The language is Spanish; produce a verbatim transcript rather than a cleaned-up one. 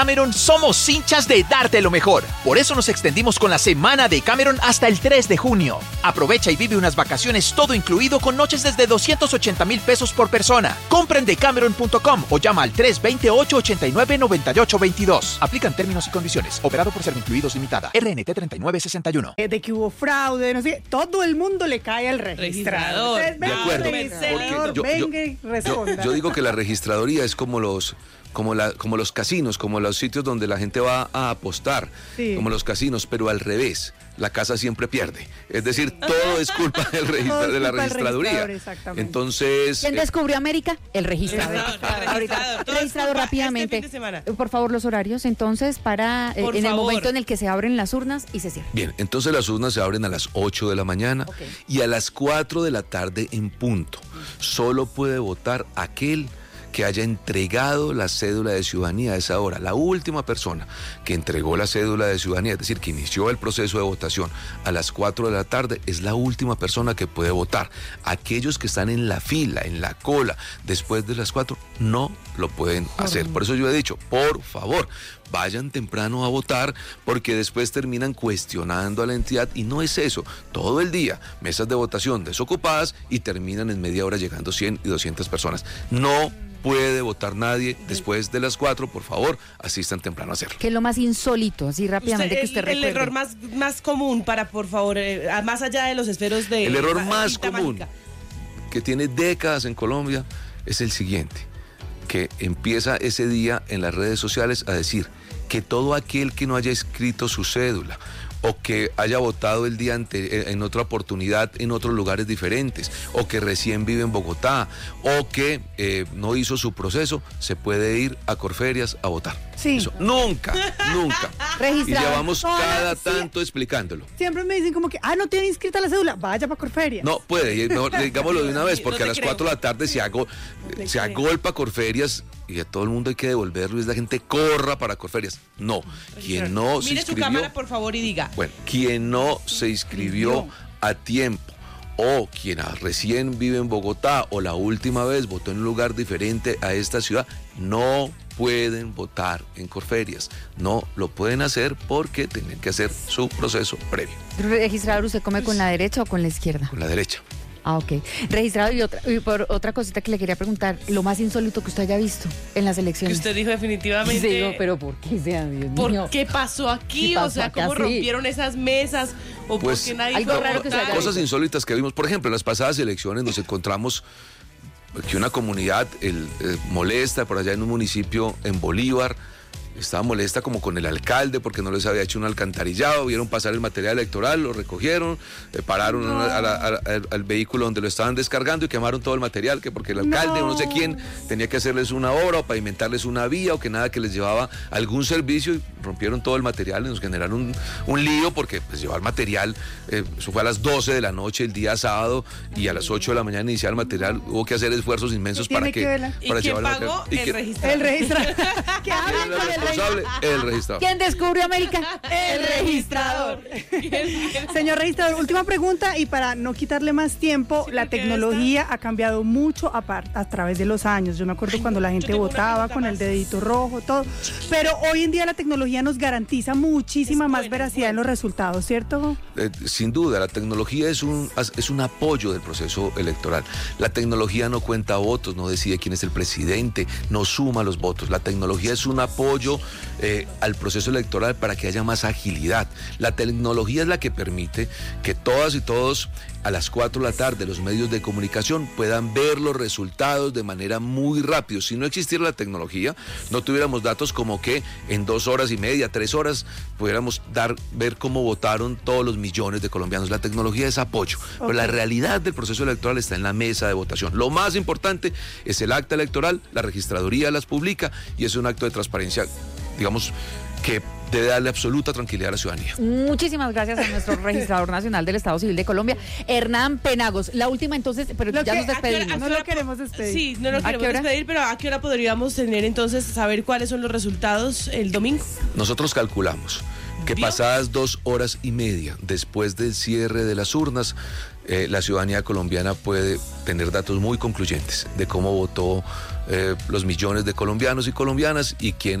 Cameron somos hinchas de darte lo mejor. Por eso nos extendimos con la semana de Cameron hasta el tres de junio. Aprovecha y vive unas vacaciones todo incluido con noches desde doscientos ochenta mil pesos por persona. Compra en decameron punto com o llama al tres dos cero, ocho ocho nueve, nueve ocho dos dos. Aplican términos y condiciones. Operado por Servincluidos Limitada. R N T treinta y nueve sesenta y uno. De que hubo fraude, no sé, todo el mundo le cae al registrador. Registrador. Entonces, De acuerdo. registrador, Yo- yo- venga y Yo, responda. yo digo que la registraduría es como los, como, la, como los casinos, como los sitios donde la gente va a apostar, Sí. como los casinos, pero al revés. La casa siempre pierde. Es decir, todo es culpa del registra- Todo es de la culpa del registraduría. registrador, exactamente. Entonces, ¿Quién eh, descubrió América? El registrador. Registrador, Ahorita, registrador. Todo es registrado culpa rápidamente. este fin de semana. Por favor, los horarios entonces para eh, Por en el favor. momento en el que se abren las urnas y se cierran. bien, entonces las urnas se abren a las ocho de la mañana Ok. y a las cuatro de la tarde en punto. Solo puede votar aquel que haya entregado la cédula de ciudadanía a esa hora. La última persona que entregó la cédula de ciudadanía, es decir, que inició el proceso de votación a las cuatro de la tarde, es la última persona que puede votar. Aquellos que están en la fila, en la cola, después de las cuatro, no lo pueden hacer. Por eso yo he dicho, por favor, vayan temprano a votar, porque después terminan cuestionando a la entidad, y no es eso. Todo el día, mesas de votación desocupadas y terminan en media hora llegando cien y doscientas personas. No puede votar nadie después de las cuatro, por favor, asistan temprano a hacerlo. ¿Qué es lo más insólito, así rápidamente que el, usted el recuerde? error más, más común para, por favor, eh, más allá de los esferos de... El error la más varita común mágica. que tiene décadas en Colombia es el siguiente, que empieza ese día en las redes sociales a decir que todo aquel que no haya escrito su cédula o que haya votado el día ante, en otra oportunidad en otros lugares diferentes, o que recién vive en Bogotá, o que eh, no hizo su proceso, se puede ir a Corferias a votar. Sí. Eso, nunca, nunca. Y Registrado. llevamos Todas, cada sí. tanto explicándolo. Siempre me dicen como que, ah, no tiene inscrita la cédula, vaya para Corferia. No, puede, y mejor digámoslo de una vez, No porque te a las creo. cuatro de la tarde se, hago, te se creo. agolpa Corferias y a todo el mundo hay que devolverlo y la gente corra para Corferias. No, quien no se Mire su inscribió, cámara, por favor, y diga. bueno, quien no se inscribió a tiempo, o quien recién vive en Bogotá o la última vez votó en un lugar diferente a esta ciudad, no pueden votar en Corferias. No lo pueden hacer porque tienen que hacer su proceso previo Registrador, ¿usted come con la derecha o con la izquierda? con la derecha. Ah, ok. Registrado, y otra, y por otra cosita que le quería preguntar, lo más insólito que usted haya visto en las Que elecciones. usted dijo definitivamente... Sí, digo, pero ¿por qué sea, Dios ¿Por mío? qué pasó aquí? ¿Qué pasó o sea, acá, ¿cómo sí? rompieron esas mesas? ¿O Pues, porque nadie algo fue a raro que se votar? haya Cosas insólitas que vimos, por ejemplo, en las pasadas elecciones nos encontramos que una comunidad el, eh, molesta por allá en un municipio en Bolívar, estaba molesta como con el alcalde porque no les había hecho un alcantarillado, vieron pasar el material electoral, lo recogieron, eh, pararon No. a la- a la- al, al vehículo donde lo estaban descargando y quemaron todo el material, que porque el alcalde No. o no sé quién tenía que hacerles una obra o pavimentarles una vía o que nada que les llevaba algún servicio, y rompieron todo el material y nos generaron un, un lío porque pues llevar material, eh, eso fue a las doce de la noche el día sábado y a las ocho de la mañana iniciar el material, hubo que hacer esfuerzos inmensos ¿Qué para tiene que, que ver la- ¿Y para quién llevar pagó? y El que- registrador. El registrador. que hablen el con el responsable, el registrador. ¿Quién descubrió América? El registrador. Señor registrador, última pregunta, y para no quitarle más tiempo, Sí, la porque tecnología ha cambiado mucho a, par- a través de los años. Yo me acuerdo Ay, cuando la yo gente tengo una votaba pregunta con el más. dedito rojo, todo. Pero hoy en día la tecnología nos garantiza muchísima Es más bueno, veracidad es en los resultados, ¿cierto? Eh, sin duda, la tecnología es un, es un apoyo del proceso electoral. La tecnología no cuenta votos, no decide quién es el presidente, no suma los votos. La tecnología es un apoyo eh, al proceso electoral para que haya más agilidad. La tecnología es la que permite que todas y todos a las cuatro de la tarde los medios de comunicación puedan ver los resultados de manera muy rápido. Si no existiera la tecnología, no tuviéramos datos como que en dos horas y media, tres horas, pudiéramos dar, ver cómo votaron todos los millones de colombianos. La tecnología es apoyo, pero la realidad del proceso electoral está en la mesa de votación. Lo más importante es el acta electoral, la registraduría las publica y es un acto de transparencia, digamos, que debe darle absoluta tranquilidad a la ciudadanía. Muchísimas gracias a nuestro registrador nacional del Estado Civil de Colombia, Hernán Penagos. La última entonces, pero Lo ya que- nos ¿A qué hora- despedimos. a No qué lo hora- queremos despedir. Sí, no lo ¿A queremos qué hora? despedir, pero ¿a qué hora podríamos tener entonces saber cuáles son los resultados el domingo? Nosotros calculamos que ¿Vio? pasadas dos horas y media después del cierre de las urnas, eh, la ciudadanía colombiana puede tener datos muy concluyentes de cómo votó eh, los millones de colombianos y colombianas y quién